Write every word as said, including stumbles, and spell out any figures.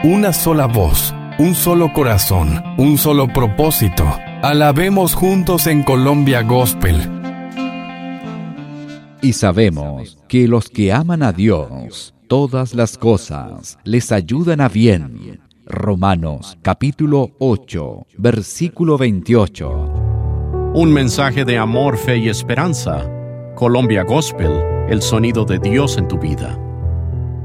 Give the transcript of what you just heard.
una sola voz, un solo corazón, un solo propósito. Alabemos juntos en Colombia Gospel. Y sabemos que los que aman a Dios, todas las cosas les ayudan a bien. Romanos capítulo ocho, versículo veintiocho. Un mensaje de amor, fe y esperanza. Colombia Gospel, el sonido de Dios en tu vida.